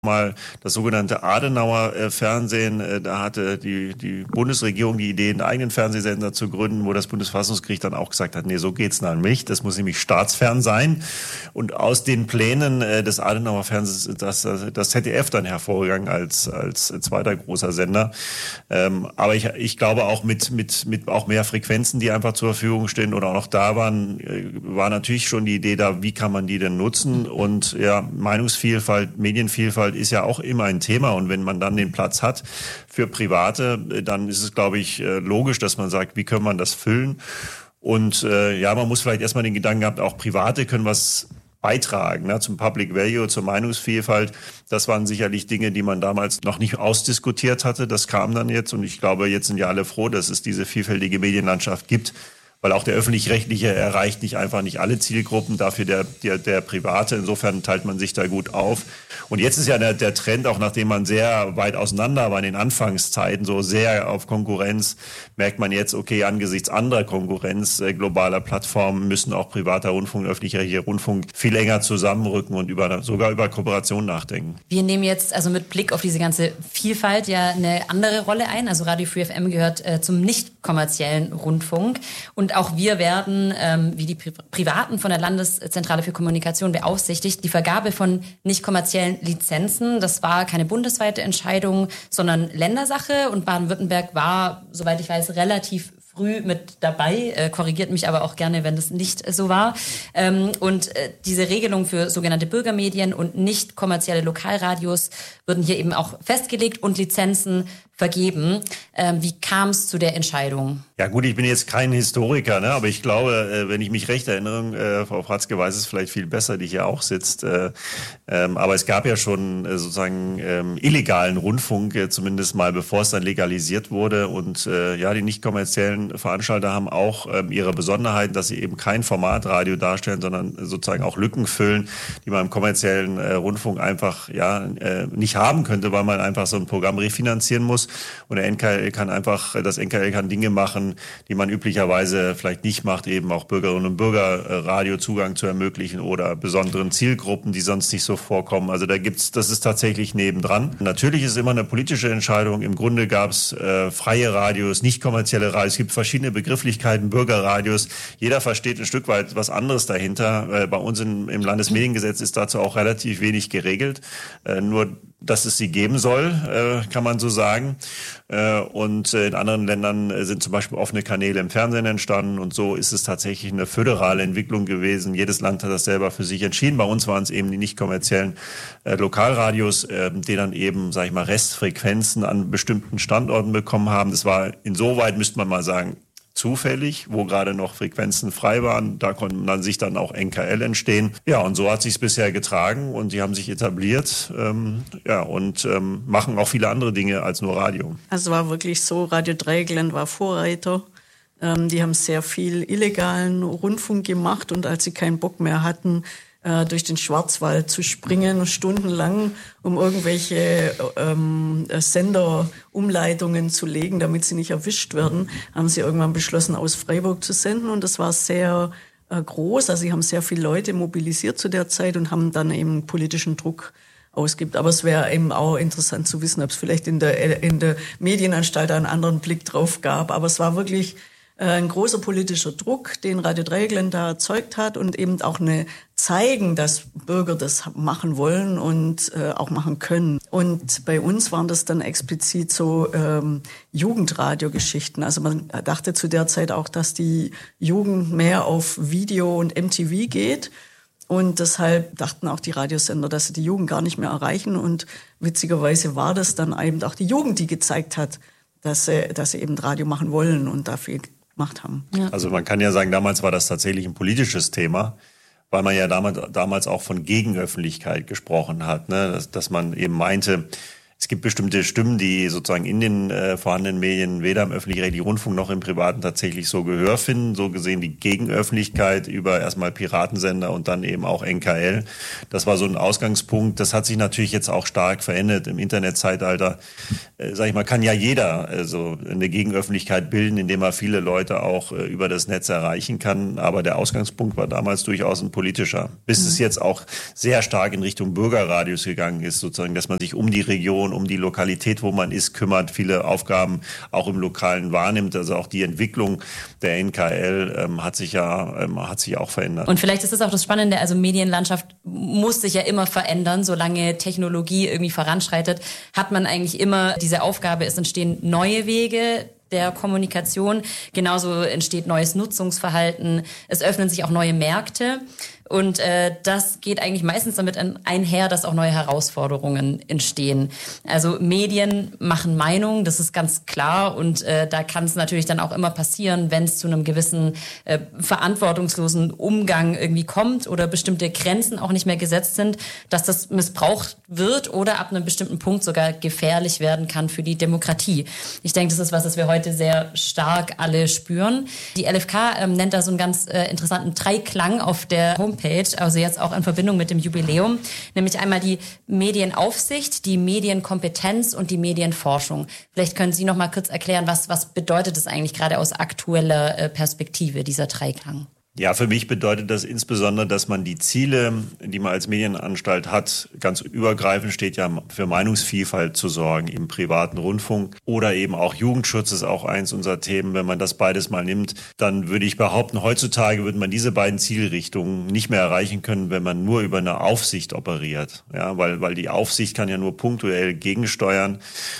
mal das sogenannte Adenauer-Fernsehen. Da hatte die Bundesregierung die Idee, einen eigenen Fernsehsender zu gründen, wo das Bundesverfassungsgericht dann auch gesagt hat, nee, so geht's nämlich nicht. Das muss nämlich staatsfern sein. Und aus den Plänen des Adenauer-Fernsehens ist das ZDF dann hervorgegangen als zweiter großer Sender. Aber ich glaube auch mit auch mehr Frequenzen, die einfach zur Verfügung stehen oder auch noch da waren, war natürlich schon die Idee da, wie kann man die denn nutzen? Und ja, Meinungsvielfalt, Medienvielfalt ist ja auch immer ein Thema. Und wenn man dann den Platz hat für Private, dann ist es, glaube ich, logisch, dass man sagt, wie kann man das füllen? Und man muss vielleicht erstmal den Gedanken haben, auch Private können was beitragen, ne, zum Public Value, zur Meinungsvielfalt. Das waren sicherlich Dinge, die man damals noch nicht ausdiskutiert hatte. Das kam dann jetzt und ich glaube, jetzt sind ja alle froh, dass es diese vielfältige Medienlandschaft gibt. Weil auch der Öffentlich-Rechtliche erreicht nicht alle Zielgruppen, dafür der Private. Insofern teilt man sich da gut auf. Und jetzt ist ja der Trend, auch nachdem man sehr weit auseinander war in den Anfangszeiten, so sehr auf Konkurrenz, merkt man jetzt, okay, angesichts anderer Konkurrenz globaler Plattformen müssen auch privater Rundfunk, öffentlich-rechtlicher Rundfunk viel enger zusammenrücken und sogar über Kooperation nachdenken. Wir nehmen jetzt also mit Blick auf diese ganze Vielfalt ja eine andere Rolle ein. Also Radio Free FM gehört zum nicht kommerziellen Rundfunk. Und auch wir werden, wie die Privaten von der Landeszentrale für Kommunikation beaufsichtigt, die Vergabe von nicht kommerziellen Lizenzen. Das war keine bundesweite Entscheidung, sondern Ländersache. Und Baden-Württemberg war, soweit ich weiß, relativ früh mit dabei, korrigiert mich aber auch gerne, wenn das nicht so war. Diese Regelung für sogenannte Bürgermedien und nicht kommerzielle Lokalradios würden hier eben auch festgelegt und Lizenzen vergeben. Wie kam es zu der Entscheidung? Ja gut, ich bin jetzt kein Historiker, ne? Aber ich glaube, wenn ich mich recht erinnere, Frau Fratzke weiß es vielleicht viel besser, die hier auch sitzt, aber es gab ja schon sozusagen illegalen Rundfunk, zumindest mal bevor es dann legalisiert wurde und die nicht kommerziellen Veranstalter haben auch ihre Besonderheiten, dass sie eben kein Formatradio darstellen, sondern sozusagen auch Lücken füllen, die man im kommerziellen Rundfunk einfach nicht haben könnte, weil man einfach so ein Programm refinanzieren muss. Und das NKL kann Dinge machen, die man üblicherweise vielleicht nicht macht, eben auch Bürgerinnen und Bürger Radiozugang zu ermöglichen oder besonderen Zielgruppen, die sonst nicht so vorkommen. Also das ist tatsächlich nebendran. Natürlich ist es immer eine politische Entscheidung. Im Grunde gab es freie Radios, nicht kommerzielle Radios. Es gibt verschiedene Begrifflichkeiten, Bürgerradios. Jeder versteht ein Stück weit was anderes dahinter. Bei uns im Landesmediengesetz ist dazu auch relativ wenig geregelt. Nur, dass es sie geben soll, kann man so sagen. Und in anderen Ländern sind zum Beispiel offene Kanäle im Fernsehen entstanden und so ist es tatsächlich eine föderale Entwicklung gewesen. Jedes Land hat das selber für sich entschieden. Bei uns waren es eben die nicht kommerziellen Lokalradios, die dann eben, sage ich mal, Restfrequenzen an bestimmten Standorten bekommen haben. Das war insoweit, müsste man mal sagen, zufällig, wo gerade noch Frequenzen frei waren. Da konnten dann sich dann auch NKL entstehen. Ja, und so hat sich es bisher getragen und die haben sich etabliert und machen auch viele andere Dinge als nur Radio. Also war wirklich so, Radio Dreieckland war Vorreiter. Die haben sehr viel illegalen Rundfunk gemacht und als sie keinen Bock mehr hatten, durch den Schwarzwald zu springen, stundenlang, um irgendwelche Senderumleitungen zu legen, damit sie nicht erwischt werden, haben sie irgendwann beschlossen, aus Freiburg zu senden. Und das war sehr groß. Also sie haben sehr viele Leute mobilisiert zu der Zeit und haben dann eben politischen Druck ausgibt. Aber es wäre eben auch interessant zu wissen, ob es vielleicht in der Medienanstalt einen anderen Blick drauf gab. Aber es war wirklich ein großer politischer Druck, den Radio Dreieckland da erzeugt hat und eben auch zeigen, dass Bürger das machen wollen und auch machen können. Und bei uns waren das dann explizit so Jugendradiogeschichten. Also man dachte zu der Zeit auch, dass die Jugend mehr auf Video und MTV geht. Und deshalb dachten auch die Radiosender, dass sie die Jugend gar nicht mehr erreichen. Und witzigerweise war das dann eben auch die Jugend, die gezeigt hat, dass sie eben Radio machen wollen und dafür gemacht haben. Ja. Also man kann ja sagen, damals war das tatsächlich ein politisches Thema, weil man ja damals auch von Gegenöffentlichkeit gesprochen hat, ne? Dass man eben meinte, Es gibt bestimmte Stimmen, die sozusagen in den vorhandenen Medien weder im öffentlich-rechtlichen Rundfunk noch im Privaten tatsächlich so Gehör finden. So gesehen die Gegenöffentlichkeit über erstmal Piratensender und dann eben auch NKL. Das war so ein Ausgangspunkt. Das hat sich natürlich jetzt auch stark verändert im Internetzeitalter. Sag ich mal, kann ja jeder also eine Gegenöffentlichkeit bilden, indem er viele Leute auch über das Netz erreichen kann. Aber der Ausgangspunkt war damals durchaus ein politischer. Bis es jetzt auch sehr stark in Richtung Bürgerradios gegangen ist, sozusagen, dass man sich um die Region, um die Lokalität, wo man ist, kümmert, viele Aufgaben auch im Lokalen wahrnimmt. Also auch die Entwicklung der NKL hat sich auch verändert. Und vielleicht ist das auch das Spannende, also Medienlandschaft muss sich ja immer verändern, solange Technologie irgendwie voranschreitet, hat man eigentlich immer diese Aufgabe, es entstehen neue Wege der Kommunikation, genauso entsteht neues Nutzungsverhalten, es öffnen sich auch neue Märkte. Und das geht eigentlich meistens damit einher, dass auch neue Herausforderungen entstehen. Also Medien machen Meinung, das ist ganz klar. Und da kann es natürlich dann auch immer passieren, wenn es zu einem gewissen verantwortungslosen Umgang irgendwie kommt oder bestimmte Grenzen auch nicht mehr gesetzt sind, dass das missbraucht wird oder ab einem bestimmten Punkt sogar gefährlich werden kann für die Demokratie. Ich denke, das ist was, das wir heute sehr stark alle spüren. Die LFK nennt da so einen ganz interessanten Dreiklang auf der Homepage, also jetzt auch in Verbindung mit dem Jubiläum, nämlich einmal die Medienaufsicht, die Medienkompetenz und die Medienforschung. Vielleicht können Sie noch mal kurz erklären, was bedeutet das eigentlich gerade aus aktueller Perspektive, dieser Dreiklang? Ja, für mich bedeutet das insbesondere, dass man die Ziele, die man als Medienanstalt hat, ganz übergreifend steht ja für Meinungsvielfalt zu sorgen im privaten Rundfunk oder eben auch Jugendschutz ist auch eins unserer Themen. Wenn man das beides mal nimmt, dann würde ich behaupten, heutzutage würde man diese beiden Zielrichtungen nicht mehr erreichen können, wenn man nur über eine Aufsicht operiert. Ja, weil die Aufsicht kann ja nur punktuell gegensteuern.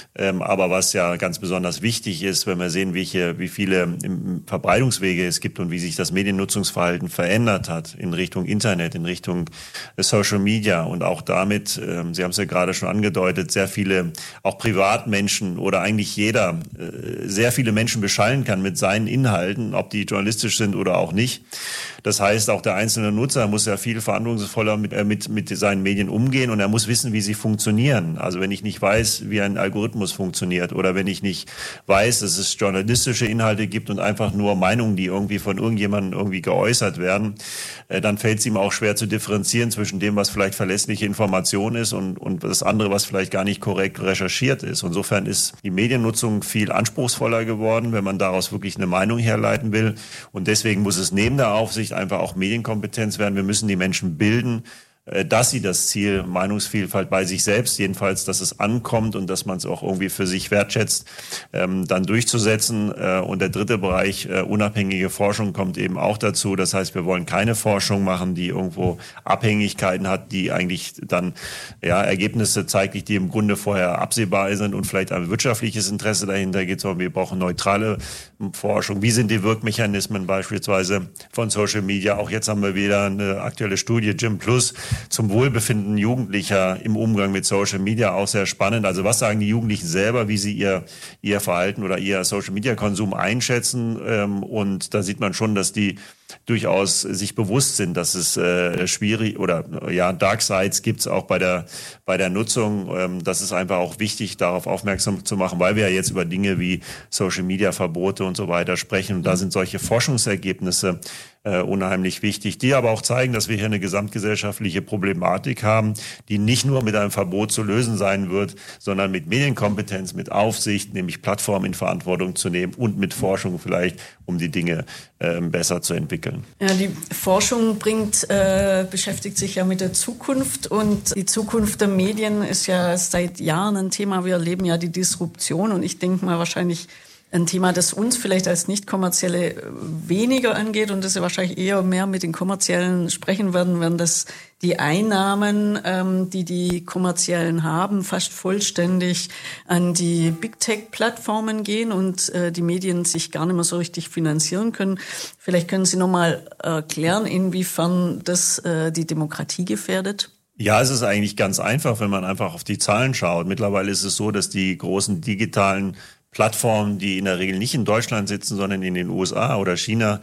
Aber was ja ganz besonders wichtig ist, wenn wir sehen, wie viele Verbreitungswege es gibt und wie sich das Mediennutzungsverhalten verändert hat in Richtung Internet, in Richtung Social Media und auch damit, Sie haben es ja gerade schon angedeutet, sehr viele auch Privatmenschen oder eigentlich jeder, sehr viele Menschen beschallen kann mit seinen Inhalten, ob die journalistisch sind oder auch nicht. Das heißt, auch der einzelne Nutzer muss ja viel verantwortungsvoller mit seinen Medien umgehen und er muss wissen, wie sie funktionieren. Also wenn ich nicht weiß, wie ein Algorithmus funktioniert oder wenn ich nicht weiß, dass es journalistische Inhalte gibt und einfach nur Meinungen, die irgendwie von irgendjemandem irgendwie geäußert werden, dann fällt es ihm auch schwer zu differenzieren zwischen dem, was vielleicht verlässliche Information ist und das andere, was vielleicht gar nicht korrekt recherchiert ist. Insofern ist die Mediennutzung viel anspruchsvoller geworden, wenn man daraus wirklich eine Meinung herleiten will. Und deswegen muss es neben der Aufsicht einfach auch Medienkompetenz werden. Wir müssen die Menschen bilden, dass sie das Ziel Meinungsvielfalt bei sich selbst, jedenfalls, dass es ankommt und dass man es auch irgendwie für sich wertschätzt, dann durchzusetzen. Und der dritte Bereich, unabhängige Forschung, kommt eben auch dazu. Das heißt, wir wollen keine Forschung machen, die irgendwo Abhängigkeiten hat, die eigentlich dann Ergebnisse zeigt, die im Grunde vorher absehbar sind und vielleicht ein wirtschaftliches Interesse dahinter geht, sondern wir brauchen neutrale Forschung. Wie sind die Wirkmechanismen beispielsweise von Social Media? Auch jetzt haben wir wieder eine aktuelle Studie, Gym Plus, zum Wohlbefinden Jugendlicher im Umgang mit Social Media, auch sehr spannend. Also was sagen die Jugendlichen selber, wie sie ihr Verhalten oder ihr Social Media Konsum einschätzen? Und da sieht man schon, dass die durchaus sich bewusst sind, dass es schwierig oder Dark Sides gibt es auch bei der Nutzung. Das ist einfach auch wichtig, darauf aufmerksam zu machen, weil wir ja jetzt über Dinge wie Social Media Verbote und so weiter sprechen. Und da sind solche Forschungsergebnisse unheimlich wichtig, die aber auch zeigen, dass wir hier eine gesamtgesellschaftliche Problematik haben, die nicht nur mit einem Verbot zu lösen sein wird, sondern mit Medienkompetenz, mit Aufsicht, nämlich Plattformen in Verantwortung zu nehmen und mit Forschung vielleicht, um die Dinge besser zu entwickeln. Ja, die Forschung beschäftigt sich ja mit der Zukunft und die Zukunft der Medien ist ja seit Jahren ein Thema. Wir erleben ja die Disruption und ich denke mal wahrscheinlich ein Thema, das uns vielleicht als Nicht-Kommerzielle weniger angeht und das wir wahrscheinlich eher mehr mit den Kommerziellen sprechen werden das die Einnahmen, die Kommerziellen haben, fast vollständig an die Big-Tech-Plattformen gehen und die Medien sich gar nicht mehr so richtig finanzieren können. Vielleicht können Sie noch mal erklären, inwiefern das die Demokratie gefährdet? Ja, es ist eigentlich ganz einfach, wenn man einfach auf die Zahlen schaut. Mittlerweile ist es so, dass die großen digitalen Plattformen, die in der Regel nicht in Deutschland sitzen, sondern in den USA oder China,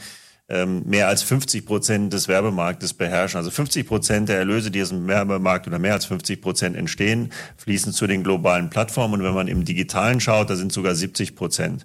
mehr als 50% des Werbemarktes beherrschen. Also 50% der Erlöse, die aus dem Werbemarkt oder mehr als 50% entstehen, fließen zu den globalen Plattformen. Und wenn man im Digitalen schaut, da sind sogar 70%.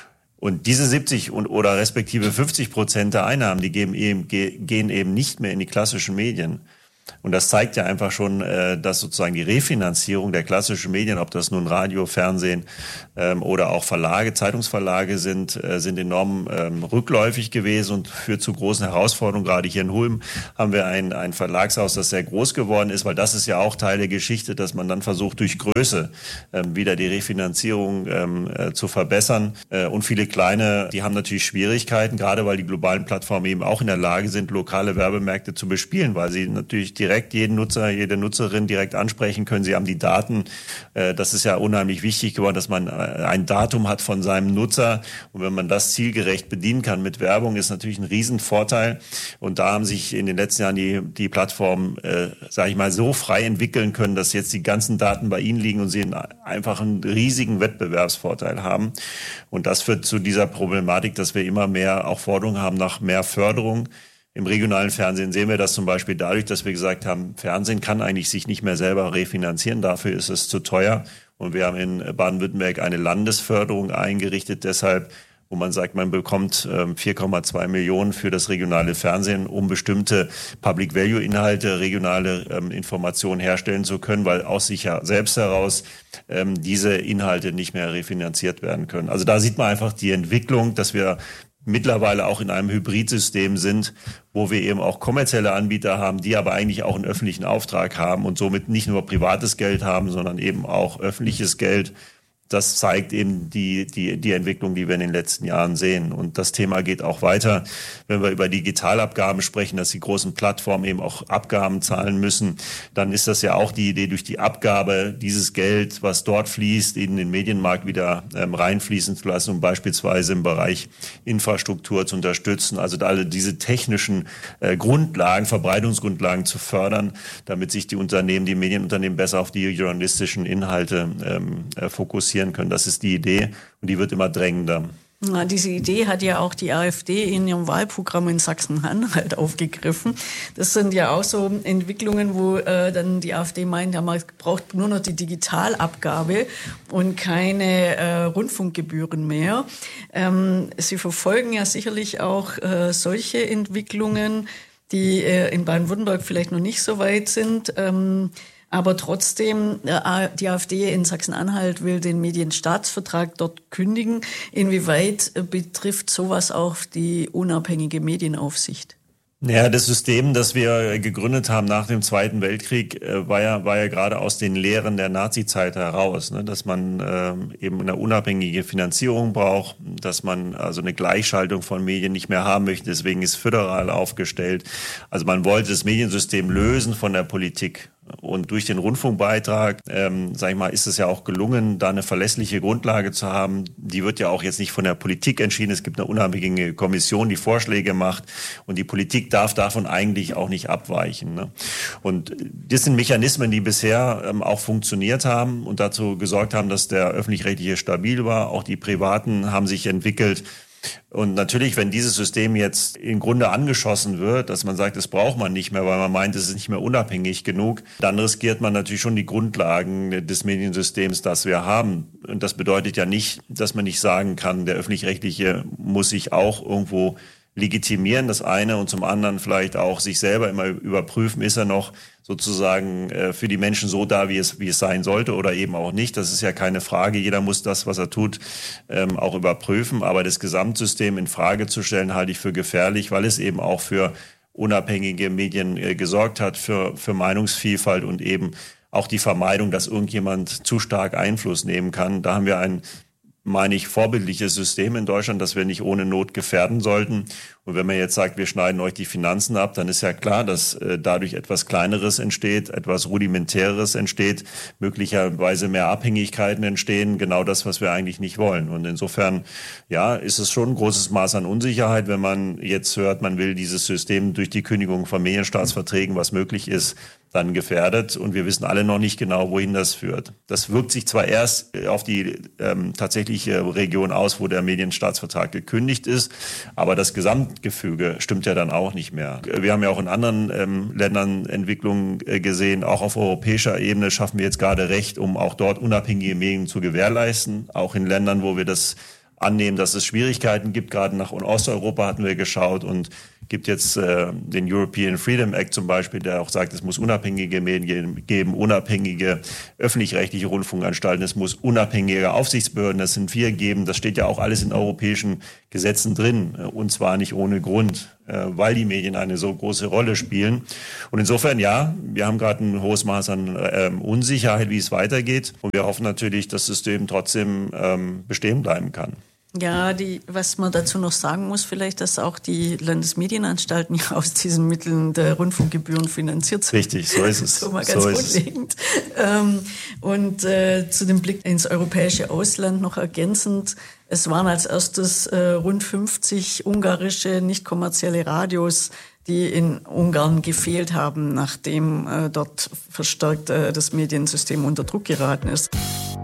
Und diese 70 oder respektive 50% der Einnahmen, die gehen eben nicht mehr in die klassischen Medien. Und das zeigt ja einfach schon, dass sozusagen die Refinanzierung der klassischen Medien, ob das nun Radio, Fernsehen oder auch Verlage, Zeitungsverlage sind enorm rückläufig gewesen und führt zu großen Herausforderungen. Gerade hier in Hulm haben wir ein Verlagshaus, das sehr groß geworden ist, weil das ist ja auch Teil der Geschichte, dass man dann versucht, durch Größe wieder die Refinanzierung zu verbessern. Und viele kleine, die haben natürlich Schwierigkeiten, gerade weil die globalen Plattformen eben auch in der Lage sind, lokale Werbemärkte zu bespielen, weil sie natürlich direkt jeden Nutzer, jede Nutzerin direkt ansprechen können. Sie haben die Daten. Das ist ja unheimlich wichtig geworden, dass man ein Datum hat von seinem Nutzer. Und wenn man das zielgerecht bedienen kann mit Werbung, ist natürlich ein Riesenvorteil. Und da haben sich in den letzten Jahren die Plattformen, sage ich mal, so frei entwickeln können, dass jetzt die ganzen Daten bei ihnen liegen und sie einfach einen riesigen Wettbewerbsvorteil haben. Und das führt zu dieser Problematik, dass wir immer mehr auch Forderungen haben nach mehr Förderung. Im regionalen Fernsehen sehen wir das zum Beispiel dadurch, dass wir gesagt haben, Fernsehen kann eigentlich sich nicht mehr selber refinanzieren. Dafür ist es zu teuer. Und wir haben in Baden-Württemberg eine Landesförderung eingerichtet, deshalb, wo man sagt, man bekommt 4,2 Millionen für das regionale Fernsehen, um bestimmte Public-Value-Inhalte, regionale Informationen herstellen zu können, weil aus sich ja selbst heraus diese Inhalte nicht mehr refinanziert werden können. Also da sieht man einfach die Entwicklung, dass wir mittlerweile auch in einem Hybridsystem sind, wo wir eben auch kommerzielle Anbieter haben, die aber eigentlich auch einen öffentlichen Auftrag haben und somit nicht nur privates Geld haben, sondern eben auch öffentliches Geld. Das zeigt eben die Entwicklung, die wir in den letzten Jahren sehen. Und das Thema geht auch weiter, wenn wir über Digitalabgaben sprechen, dass die großen Plattformen eben auch Abgaben zahlen müssen. Dann ist das ja auch die Idee, durch die Abgabe dieses Geld, was dort fließt, in den Medienmarkt wieder reinfließen zu lassen, um beispielsweise im Bereich Infrastruktur zu unterstützen. Also alle diese technischen Grundlagen, Verbreitungsgrundlagen zu fördern, damit sich die Medienunternehmen besser auf die journalistischen Inhalte fokussieren können. Das ist die Idee und die wird immer drängender. Na, diese Idee hat ja auch die AfD in ihrem Wahlprogramm in Sachsen-Anhalt aufgegriffen. Das sind ja auch so Entwicklungen, wo dann die AfD meint, ja, man braucht nur noch die Digitalabgabe und keine Rundfunkgebühren mehr. Sie verfolgen ja sicherlich auch solche Entwicklungen, die in Baden-Württemberg vielleicht noch nicht so weit sind. Aber trotzdem, die AfD in Sachsen-Anhalt will den Medienstaatsvertrag dort kündigen. Inwieweit betrifft sowas auch die unabhängige Medienaufsicht? Ja, das System, das wir gegründet haben nach dem Zweiten Weltkrieg, war ja gerade aus den Lehren der Nazizeit heraus, ne? Dass man eben eine unabhängige Finanzierung braucht, dass man also eine Gleichschaltung von Medien nicht mehr haben möchte. Deswegen ist föderal aufgestellt. Also man wollte das Mediensystem lösen von der Politik. Und durch den Rundfunkbeitrag, sag ich mal, ist es ja auch gelungen, da eine verlässliche Grundlage zu haben. Die wird ja auch jetzt nicht von der Politik entschieden. Es gibt eine unabhängige Kommission, die Vorschläge macht. Und die Politik darf davon eigentlich auch nicht abweichen, ne? Und das sind Mechanismen, die bisher auch funktioniert haben und dazu gesorgt haben, dass der öffentlich-rechtliche stabil war. Auch die Privaten haben sich entwickelt. Und natürlich, wenn dieses System jetzt im Grunde angeschossen wird, dass man sagt, das braucht man nicht mehr, weil man meint, es ist nicht mehr unabhängig genug, dann riskiert man natürlich schon die Grundlagen des Mediensystems, das wir haben. Und das bedeutet ja nicht, dass man nicht sagen kann, der Öffentlich-Rechtliche muss sich auch irgendwo legitimieren, das eine, und zum anderen vielleicht auch sich selber immer überprüfen, ist er noch sozusagen für die Menschen so da, wie es sein sollte oder eben auch nicht. Das ist ja keine Frage. Jeder muss das, was er tut, auch überprüfen. Aber das Gesamtsystem in Frage zu stellen, halte ich für gefährlich, weil es eben auch für unabhängige Medien gesorgt hat, für Meinungsvielfalt und eben auch die Vermeidung, dass irgendjemand zu stark Einfluss nehmen kann. Da haben wir ein, meine ich, vorbildliches System in Deutschland, das wir nicht ohne Not gefährden sollten. Und wenn man jetzt sagt, wir schneiden euch die Finanzen ab, dann ist ja klar, dass dadurch etwas Kleineres entsteht, etwas Rudimentäres entsteht, möglicherweise mehr Abhängigkeiten entstehen, genau das, was wir eigentlich nicht wollen. Und insofern, ja, ist es schon ein großes Maß an Unsicherheit, wenn man jetzt hört, man will dieses System durch die Kündigung von Medienstaatsverträgen, was möglich ist, dann gefährdet. Und wir wissen alle noch nicht genau, wohin das führt. Das wirkt sich zwar erst auf die tatsächliche Region aus, wo der Medienstaatsvertrag gekündigt ist, aber das Machtgefüge stimmt ja dann auch nicht mehr. Wir haben ja auch in anderen Ländern Entwicklungen gesehen, auch auf europäischer Ebene schaffen wir jetzt gerade Recht, um auch dort unabhängige Medien zu gewährleisten, auch in Ländern, wo wir das annehmen, dass es Schwierigkeiten gibt. Gerade nach Osteuropa hatten wir geschaut und gibt jetzt den European Freedom Act zum Beispiel, der auch sagt, es muss unabhängige Medien geben, unabhängige öffentlich-rechtliche Rundfunkanstalten, es muss unabhängige Aufsichtsbehörden, das sind 4 geben. Das steht ja auch alles in europäischen Gesetzen drin und zwar nicht ohne Grund, weil die Medien eine so große Rolle spielen. Und insofern, ja, wir haben gerade ein hohes Maß an Unsicherheit, wie es weitergeht. Und wir hoffen natürlich, dass das System trotzdem bestehen bleiben kann. Ja, was man dazu noch sagen muss, vielleicht, dass auch die Landesmedienanstalten ja aus diesen Mitteln der Rundfunkgebühren finanziert sind. Richtig, so ist es. So mal ganz grundlegend. Und zu dem Blick ins europäische Ausland noch ergänzend, es waren als erstes rund 50 ungarische, nicht kommerzielle Radios, die in Ungarn gefehlt haben, nachdem dort verstärkt das Mediensystem unter Druck geraten ist.